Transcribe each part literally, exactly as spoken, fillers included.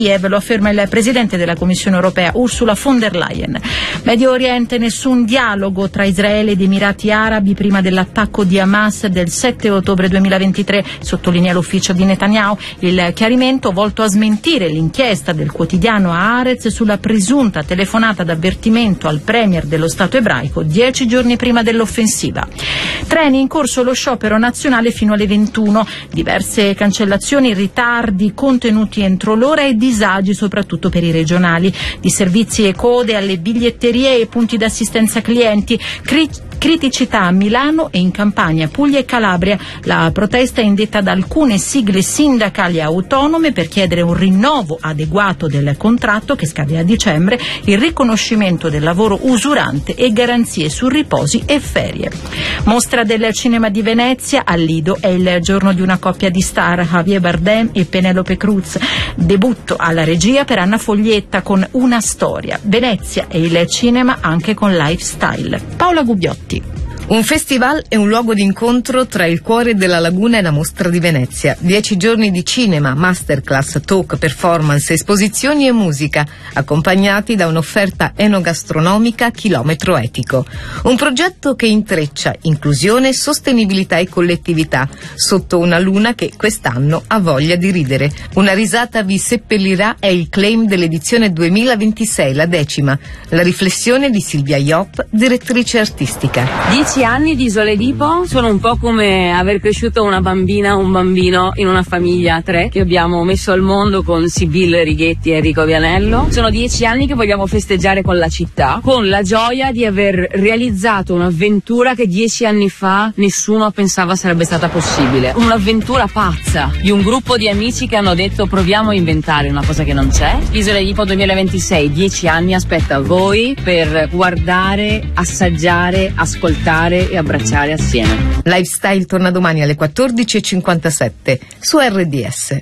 Lo afferma il presidente della Commissione europea Ursula von der Leyen. Medio Oriente, nessun dialogo tra Israele ed Emirati Arabi prima dell'attacco di Hamas del sette ottobre duemilaventitré, sottolinea l'ufficio di Netanyahu. Il chiarimento volto a smentire l'inchiesta del quotidiano Haaretz sulla presunta telefonata d'avvertimento al premier dello Stato ebraico dieci giorni prima dell'offensiva. Treni in corso lo sciopero nazionale fino alle ventuno, diverse cancellazioni, ritardi contenuti entro l'ora e disagi soprattutto per i regionali. Di servizi e code alle biglietterie e punti d'assistenza clienti, cri- criticità a Milano e in Campania, Puglia e Calabria. La protesta è indetta da alcune sigle sindacali autonome per chiedere un rinnovo adeguato del contratto che scade a dicembre, il riconoscimento del lavoro usurante e garanzie su riposi e ferie. Mostra del cinema di Venezia, al Lido è il giorno di una coppia di star, Javier Bardem e Penelope Cruz. Debutto alla regia per Anna Foglietta con Una storia. Venezia e il cinema anche con Lifestyle. Paola Gubbiotti. Un festival è un luogo d'incontro tra il cuore della laguna e la Mostra di Venezia. Dieci giorni di cinema, masterclass, talk, performance, esposizioni e musica, accompagnati da un'offerta enogastronomica a chilometro etico. Un progetto che intreccia inclusione, sostenibilità e collettività, sotto una luna che quest'anno ha voglia di ridere. Una risata vi seppellirà è il claim dell'edizione duemilaventisei, la decima. La riflessione di Silvia Iop, direttrice artistica. Dieci anni di Isola Edipo sono un po' come aver cresciuto una bambina o un bambino in una famiglia a tre che abbiamo messo al mondo con Sibilla Righetti e Enrico Vianello. Sono dieci anni che vogliamo festeggiare con la città, con la gioia di aver realizzato un'avventura che dieci anni fa nessuno pensava sarebbe stata possibile. Un'avventura pazza di un gruppo di amici che hanno detto proviamo a inventare una cosa che non c'è. Isola Edipo duemilaventisei, dieci anni aspetta voi per guardare, assaggiare, ascoltare e abbracciare assieme. Lifestyle torna domani alle quattordici e cinquantasette su R D S.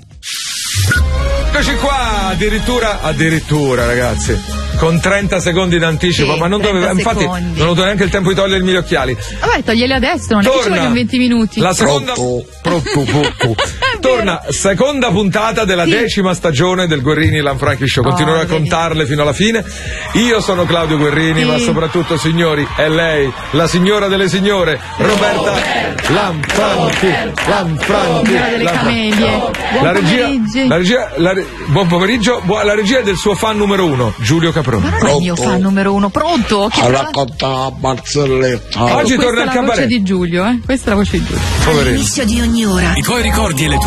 Eccoci qua, addirittura, addirittura ragazzi, con trenta secondi d'anticipo, sì, ma non doveva, infatti non ho avuto neanche il tempo di togliermi gli occhiali. Vabbè, toglieli adesso, non è che ci vogliono venti minuti. La seconda pronto, pronto, torna seconda puntata della sì. decima stagione del Guerrini Lanfranchi Show. Continuerò oh, a contarle fino alla fine. Io sono Claudio Guerrini, sì. ma soprattutto, signori, è lei, la signora delle signore, Roberta oh, Lanfranchi. Lanfranchi. Lanfranchi. La regia, la regia, la re, buon pomeriggio, buon, la regia è del suo fan numero uno, Giulio Caproni. Ma non è il mio fan numero uno, pronto? Che a raccontare barzelletta. Oggi torna il cabaret. Questa è la voce di Giulio, eh? Questa è la voce di Giulio. Poverino. All'inizio di ogni ora. I tuoi ricordi e le tue